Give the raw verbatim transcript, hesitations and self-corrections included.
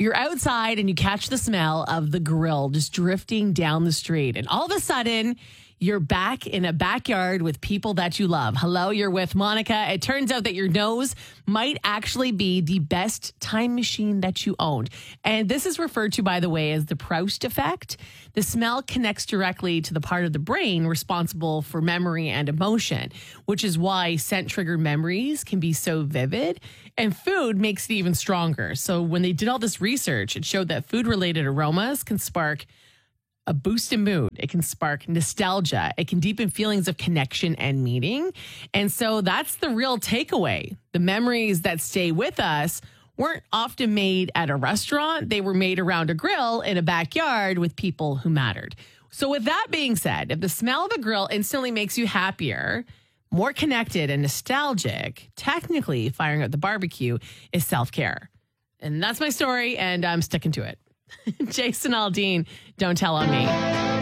You're outside and you catch the smell of the grill just drifting down the street. And all of a sudden, you're back in a backyard with people that you love. Hello, you're with Monica. It turns out that your nose might actually be the best time machine that you owned. And this is referred to, by the way, as the Proust effect. The smell connects directly to the part of the brain responsible for memory and emotion, which is why scent-triggered memories can be so vivid. And food makes it even stronger. So when they did all this research, it showed that food-related aromas can spark a boost in mood. It can spark nostalgia. It can deepen feelings of connection and meaning. And so that's the real takeaway. The memories that stay with us weren't often made at a restaurant. They were made around a grill in a backyard with people who mattered. So with that being said, if the smell of a grill instantly makes you happier, more connected and nostalgic, technically firing up the barbecue is self-care. And that's my story, and I'm sticking to it. Jason Aldean, Don't Tell on Me.